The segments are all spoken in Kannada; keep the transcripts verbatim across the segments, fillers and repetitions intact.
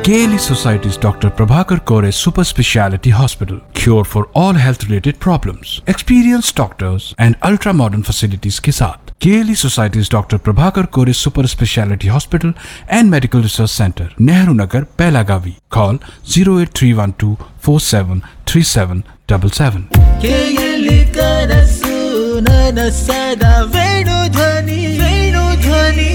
K L E Society's Doctor Prabhakar Kore Super Speciality Hospital. Cure for all health related problems. Experienced doctors and ultra modern facilities के साथ K L E Society's Doctor Prabhakar Kore Super Speciality Hospital and Medical Research Center, Nehru Nagar, Pelagavi. Call zero eight three one two four seven three seven seven seven. K L E ಕನಸು ನನಸದ ವೇಣು ಧ್ವನಿ ವೇಣು ಧ್ವನಿ.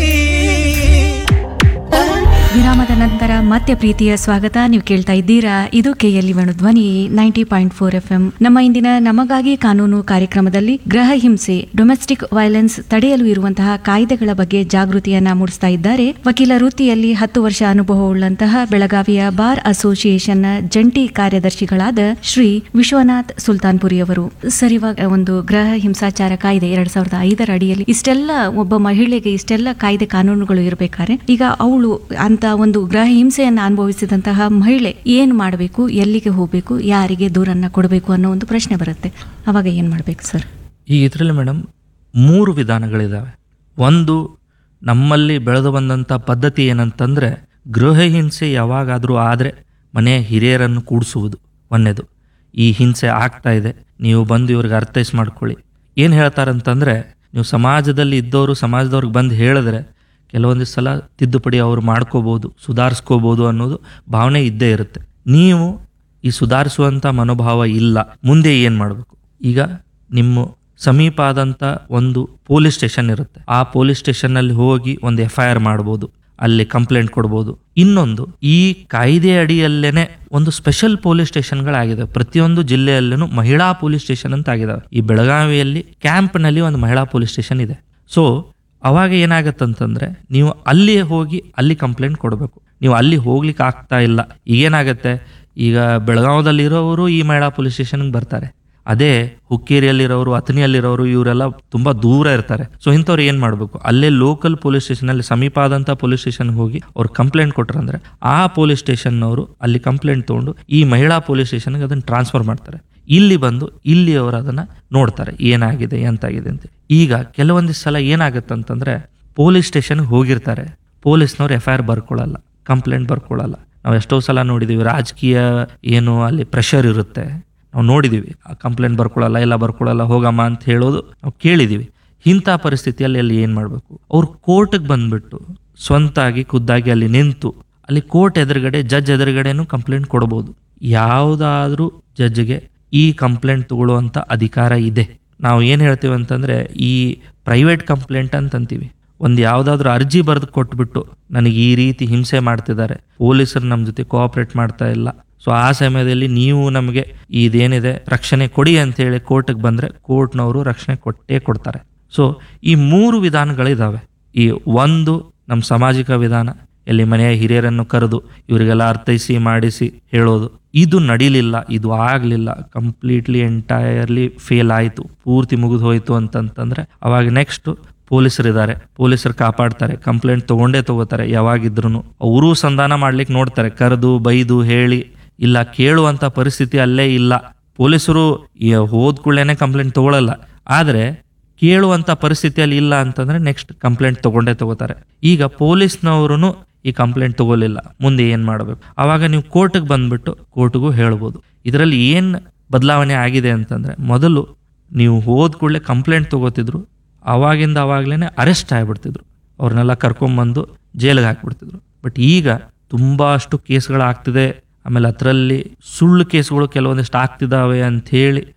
ವಿರಾಮದ ನಂತರ ಮತ್ತೆ ಪ್ರೀತಿಯ ಸ್ವಾಗತ. ನೀವು ಕೇಳ್ತಾ ಇದ್ದೀರಾ, ಇದು ಕೆಎಲ್ಇ ವೇಣು ಧ್ವನಿ ninety point four F M. ನಮ್ಮ ಇಂದಿನ ನಮಗಾಗಿ ಕಾನೂನು ಕಾರ್ಯಕ್ರಮದಲ್ಲಿ ಗೃಹ ಹಿಂಸೆ, ಡೊಮೆಸ್ಟಿಕ್ ವೈಲೆನ್ಸ್ ತಡೆಯಲು ಇರುವಂತಹ ಕಾಯ್ದೆಗಳ ಬಗ್ಗೆ ಜಾಗೃತಿಯನ್ನ ಮೂಡಿಸ್ತಾ ಇದ್ದಾರೆ ವಕೀಲ ವೃತ್ತಿಯಲ್ಲಿ ಹತ್ತು ವರ್ಷ ಅನುಭವವುಳ್ಳಂತಹ ಬೆಳಗಾವಿಯ ಬಾರ್ ಅಸೋಸಿಯೇಷನ್ನ ಜಂಟಿ ಕಾರ್ಯದರ್ಶಿಗಳಾದ ಶ್ರೀ ವಿಶ್ವನಾಥ್ ಸುಲ್ತಾನ್ಪುರಿ ಅವರು. ಸರ್, ಇವಾಗ ಒಂದು ಗೃಹ ಹಿಂಸಾಚಾರ ಕಾಯ್ದೆ ಎರಡ್ ಸಾವಿರದ ಐದರ ಅಡಿಯಲ್ಲಿ ಇಷ್ಟೆಲ್ಲ ಒಬ್ಬ ಮಹಿಳೆಗೆ ಇಷ್ಟೆಲ್ಲ ಕಾಯ್ದೆ ಕಾನೂನುಗಳು ಇರಬೇಕಾದ್ರೆ, ಈಗ ಅವಳು ಅಂತ ಒಂದು ಗೃಹ ಹಿಂಸೆಯನ್ನು ಅನುಭವಿಸಿದಂತಹ ಮಹಿಳೆ ಏನ್ ಮಾಡಬೇಕು, ಎಲ್ಲಿಗೆ ಹೋಗಬೇಕು, ಯಾರಿಗೆ ದೂರನ್ನ ಕೊಡಬೇಕು ಅನ್ನೋ ಒಂದು ಪ್ರಶ್ನೆ ಬರುತ್ತೆ. ಅವಾಗ ಏನ್ ಮಾಡ್ಬೇಕು ಸರ್? ಈ ಇದರಲ್ಲಿ ಮೇಡಮ್ ಮೂರು ವಿಧಾನಗಳಿದಾವೆ. ಒಂದು, ನಮ್ಮಲ್ಲಿ ಬೆಳೆದು ಬಂದಂಥ ಪದ್ಧತಿ ಏನಂತಂದರೆ, ಗೃಹ ಹಿಂಸೆ ಯಾವಾಗಾದರೂ ಆದರೆ ಮನೆಯ ಹಿರಿಯರನ್ನು ಕೂಡಿಸುವುದು ಒಂದೇದು. ಈ ಹಿಂಸೆ ಆಗ್ತಾ ಇದೆ, ನೀವು ಬಂದು ಇವ್ರಿಗೆ ಅರ್ಥೈಸ್ ಮಾಡ್ಕೊಳ್ಳಿ. ಏನು ಹೇಳ್ತಾರಂತಂದರೆ, ನೀವು ಸಮಾಜದಲ್ಲಿ ಇದ್ದವರು ಸಮಾಜದವ್ರಿಗೆ ಬಂದು ಹೇಳಿದ್ರೆ ಕೆಲವೊಂದು ಸಲ ತಿದ್ದುಪಡಿ ಅವರು ಮಾಡ್ಕೋಬೋದು, ಸುಧಾರಿಸ್ಕೋಬೋದು ಅನ್ನೋದು ಭಾವನೆ ಇದ್ದೇ ಇರುತ್ತೆ. ನೀವು ಈ ಸುಧಾರಿಸುವಂಥ ಮನೋಭಾವ ಇಲ್ಲ, ಮುಂದೆ ಏನು ಮಾಡಬೇಕು? ಈಗ ನಿಮ್ಮ ಸಮೀಪ ಆದಂಥ ಒಂದು ಪೊಲೀಸ್ ಸ್ಟೇಷನ್ ಇರುತ್ತೆ, ಆ ಪೊಲೀಸ್ ಸ್ಟೇಷನ್ನಲ್ಲಿ ಹೋಗಿ ಒಂದು ಎಫ್ ಐ ಆರ್ ಮಾಡ್ಬೋದು, ಅಲ್ಲಿ ಕಂಪ್ಲೇಂಟ್ ಕೊಡ್ಬೋದು. ಇನ್ನೊಂದು, ಈ ಕಾಯ್ದೆ ಅಡಿಯಲ್ಲೇನೆ ಒಂದು ಸ್ಪೆಷಲ್ ಪೊಲೀಸ್ ಸ್ಟೇಷನ್ಗಳಾಗಿದೆ. ಪ್ರತಿಯೊಂದು ಜಿಲ್ಲೆಯಲ್ಲೂ ಮಹಿಳಾ ಪೊಲೀಸ್ ಸ್ಟೇಷನ್ ಅಂತ ಆಗಿದಾವೆ. ಈ ಬೆಳಗಾವಿಯಲ್ಲಿ ಕ್ಯಾಂಪ್ನಲ್ಲಿ ಒಂದು ಮಹಿಳಾ ಪೊಲೀಸ್ ಸ್ಟೇಷನ್ ಇದೆ. ಸೊ ಅವಾಗ ಏನಾಗತ್ತಂತಂದ್ರೆ, ನೀವು ಅಲ್ಲಿ ಹೋಗಿ ಅಲ್ಲಿ ಕಂಪ್ಲೇಂಟ್ ಕೊಡಬೇಕು. ನೀವು ಅಲ್ಲಿ ಹೋಗ್ಲಿಕ್ಕೆ ಆಗ್ತಾ ಇಲ್ಲ, ಈಗೇನಾಗತ್ತೆ, ಈಗ ಬೆಳಗಾವದಲ್ಲಿರೋರು ಈ ಮಹಿಳಾ ಪೊಲೀಸ್ ಸ್ಟೇಷನ್ಗೆ ಬರ್ತಾರೆ, ಅದೇ ಹುಕ್ಕೇರಿಯಲ್ಲಿರೋರು, ಅಥಣಿಯಲ್ಲಿರೋರು ಇವರೆಲ್ಲ ತುಂಬ ದೂರ ಇರ್ತಾರೆ. ಸೊ ಇಂಥವ್ರು ಏನು ಮಾಡಬೇಕು, ಅಲ್ಲೇ ಲೋಕಲ್ ಪೊಲೀಸ್ ಸ್ಟೇಷನಲ್ಲಿ ಸಮೀಪ ಆದಂಥ ಪೊಲೀಸ್ ಸ್ಟೇಷನ್ಗೆ ಹೋಗಿ ಅವ್ರು ಕಂಪ್ಲೇಂಟ್ ಕೊಟ್ರಂದ್ರೆ, ಆ ಪೊಲೀಸ್ ಸ್ಟೇಷನ್ನವರು ಅಲ್ಲಿ ಕಂಪ್ಲೇಂಟ್ ತೊಗೊಂಡು ಈ ಮಹಿಳಾ ಪೊಲೀಸ್ ಸ್ಟೇಷನ್ಗೆ ಅದನ್ನು ಟ್ರಾನ್ಸ್ಫರ್ ಮಾಡ್ತಾರೆ. ಇಲ್ಲಿ ಬಂದು ಇಲ್ಲಿ ಅವರು ಅದನ್ನು ನೋಡ್ತಾರೆ, ಏನಾಗಿದೆ ಎಂತಾಗಿದೆ ಅಂತ. ಈಗ ಕೆಲವೊಂದಿಷ್ಟು ಸಲ ಏನಾಗತ್ತಂತಂದ್ರೆ, ಪೊಲೀಸ್ ಸ್ಟೇಷನ್ಗೆ ಹೋಗಿರ್ತಾರೆ, ಪೊಲೀಸ್ನವ್ರು ಎಫ್ ಐ ಆರ್ ಬರ್ಕೊಳ್ಳಲ್ಲ, ಕಂಪ್ಲೇಂಟ್ ಬರ್ಕೊಳ್ಳಲ್ಲ. ನಾವು ಎಷ್ಟೋ ಸಲ ನೋಡಿದ್ದೀವಿ, ರಾಜಕೀಯ ಏನು ಅಲ್ಲಿ ಪ್ರೆಷರ್ ಇರುತ್ತೆ, ನಾವು ನೋಡಿದ್ದೀವಿ, ಆ ಕಂಪ್ಲೇಂಟ್ ಬರ್ಕೊಳ್ಳಲ್ಲ, ಎಲ್ಲ ಬರ್ಕೊಳ್ಳಲ್ಲ, ಹೋಗಮ್ಮ ಅಂತ ಹೇಳೋದು ನಾವು ಕೇಳಿದ್ದೀವಿ. ಇಂಥ ಪರಿಸ್ಥಿತಿಯಲ್ಲಿ ಅಲ್ಲಿ ಏನು ಮಾಡಬೇಕು, ಅವ್ರು ಕೋರ್ಟಿಗೆ ಬಂದುಬಿಟ್ಟು ಸ್ವಂತಾಗಿ ಖುದ್ದಾಗಿ ಅಲ್ಲಿ ನಿಂತು ಅಲ್ಲಿ ಕೋರ್ಟ್ ಎದುರುಗಡೆ, ಜಡ್ಜ್ ಎದುರುಗಡೆನೂ ಕಂಪ್ಲೇಂಟ್ ಕೊಡ್ಬೋದು. ಯಾವುದಾದ್ರೂ ಜಡ್ಜ್ಗೆ ಈ ಕಂಪ್ಲೇಂಟ್ ತಗೊಳ್ಳುವಂಥ ಅಧಿಕಾರ ಇದೆ. ನಾವು ಏನು ಹೇಳ್ತೀವಿ ಅಂತಂದರೆ, ಈ ಪ್ರೈವೇಟ್ ಕಂಪ್ಲೇಂಟ್ ಅಂತಂತೀವಿ. ಒಂದು ಯಾವುದಾದ್ರೂ ಅರ್ಜಿ ಬರೆದು ಕೊಟ್ಬಿಟ್ಟು ನನಗೆ ಈ ರೀತಿ ಹಿಂಸೆ ಮಾಡ್ತಿದ್ದಾರೆ, ಪೊಲೀಸರು ನಮ್ಮ ಜೊತೆ ಕೋಆಪ್ರೇಟ್ ಮಾಡ್ತಾ ಇಲ್ಲ, ಸೊ ಆ ಸಮಯದಲ್ಲಿ ನೀವು ನಮಗೆ ಇದೇನಿದೆ ರಕ್ಷಣೆ ಕೊಡಿ ಅಂತೇಳಿ ಕೋರ್ಟಿಗೆ ಬಂದರೆ ಕೋರ್ಟ್ನವರು ರಕ್ಷಣೆ ಕೊಟ್ಟೇ ಕೊಡ್ತಾರೆ. ಸೊ ಈ ಮೂರು ವಿಧಾನಗಳಿದ್ದಾವೆ. ಈ ಒಂದು ನಮ್ಮ ಸಾಮಾಜಿಕ ವಿಧಾನ, ಎಲ್ಲಿ ಮನೆಯ ಹಿರಿಯರನ್ನು ಕರೆದು ಇವರಿಗೆಲ್ಲ ಅರ್ಥೈಸಿ ಮಾಡಿಸಿ ಹೇಳೋದು. ಇದು ನಡೀಲಿಲ್ಲ, ಇದು ಆಗಲಿಲ್ಲ, ಕಂಪ್ಲೀಟ್ಲಿ ಎಂಟೈರ್ಲಿ ಫೇಲ್ ಆಯಿತು, ಪೂರ್ತಿ ಮುಗಿದು ಹೋಯಿತು ಅಂತಂತಂದರೆ, ಅವಾಗ ನೆಕ್ಸ್ಟ್ ಪೊಲೀಸರಿದ್ದಾರೆ, ಪೊಲೀಸರು ಕಾಪಾಡ್ತಾರೆ, ಕಂಪ್ಲೇಂಟ್ ತೊಗೊಂಡೇ ತೊಗೋತಾರೆ. ಯಾವಾಗಿದ್ರು ಅವರೂ ಸಂಧಾನ ಮಾಡ್ಲಿಕ್ಕೆ ನೋಡ್ತಾರೆ, ಕರೆದು ಬೈದು ಹೇಳಿ. ಇಲ್ಲ, ಕೇಳುವಂಥ ಪರಿಸ್ಥಿತಿ ಅಲ್ಲೇ ಇಲ್ಲ. ಪೊಲೀಸರು ಹೋದ ಕೂಡಲೇ ಕಂಪ್ಲೇಂಟ್ ತೊಗೊಳ್ಳಲ್ಲ, ಆದರೆ ಕೇಳುವಂಥ ಪರಿಸ್ಥಿತಿಯಲ್ಲಿ ಇಲ್ಲ ಅಂತಂದರೆ ನೆಕ್ಸ್ಟ್ ಕಂಪ್ಲೇಂಟ್ ತೊಗೊಂಡೇ ತೊಗೋತಾರೆ. ಈಗ ಪೊಲೀಸ್ನವರು ಈ ಕಂಪ್ಲೇಂಟ್ ತಗೋಲಿಲ್ಲ, ಮುಂದೆ ಏನು ಮಾಡಬೇಕು? ಆವಾಗ ನೀವು ಕೋರ್ಟಿಗೆ ಬಂದುಬಿಟ್ಟು ಕೋರ್ಟಿಗೂ ಹೇಳ್ಬೋದು. ಇದರಲ್ಲಿ ಏನು ಬದಲಾವಣೆ ಆಗಿದೆ ಅಂತಂದರೆ, ಮೊದಲು ನೀವು ಹೋದ ಕೂಡಲೇ ಕಂಪ್ಲೇಂಟ್ ತೊಗೋತಿದ್ರು, ಆವಾಗಿಂದ ಆವಾಗಲೇ ಅರೆಸ್ಟ್ ಆಗಿಬಿಡ್ತಿದ್ರು, ಅವ್ರನ್ನೆಲ್ಲ ಕರ್ಕೊಂಬಂದು ಜೈಲಿಗೆ ಹಾಕ್ಬಿಡ್ತಿದ್ರು. ಬಟ್ ಈಗ ತುಂಬ ಅಷ್ಟು ಕೇಸ್ಗಳಾಗ್ತಿದೆ, ಆಮೇಲೆ ಅದರಲ್ಲಿ ಸುಳ್ಳು ಕೇಸ್ಗಳು ಕೆಲವೊಂದಿಷ್ಟು ಆಗ್ತಿದ್ದಾವೆ ಅಂಥೇಳಿ